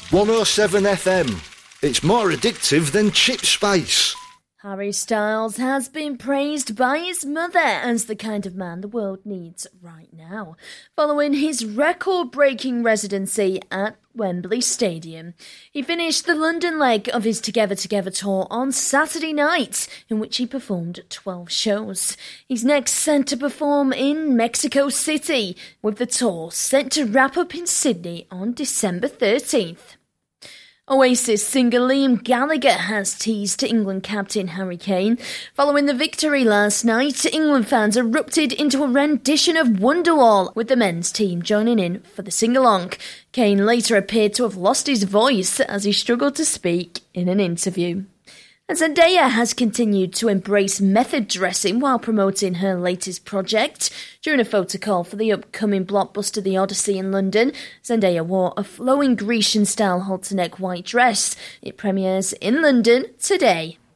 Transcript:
107 FM. It's more addictive than chip space. Harry Styles has been praised by his mother as the kind of man the world needs right now, following his record-breaking residency at Wembley Stadium. He finished the London leg of his Together Together tour on Saturday night, in which he performed 12 shows. He's next set to perform in Mexico City, with the tour set to wrap up in Sydney on December 13th. Oasis singer Liam Gallagher has teased England captain Harry Kane. Following the victory last night, England fans erupted into a rendition of Wonderwall, with the men's team joining in for the sing-along. Kane later appeared to have lost his voice as he struggled to speak in an interview. And Zendaya has continued to embrace method dressing while promoting her latest project. During a photo call for the upcoming blockbuster The Odyssey in London, Zendaya wore a flowing Grecian-style halter-neck white dress. It premieres in London today.